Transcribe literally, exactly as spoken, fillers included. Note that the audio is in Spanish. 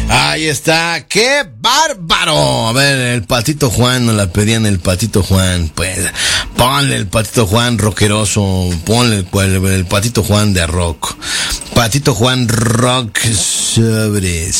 Ahí está, qué bárbaro. A ver, el Patito Juan, nos la pedían el Patito Juan. Pues, ponle el Patito Juan rockeroso, ponle el, el, el Patito Juan de rock. Patito Juan rock sobres.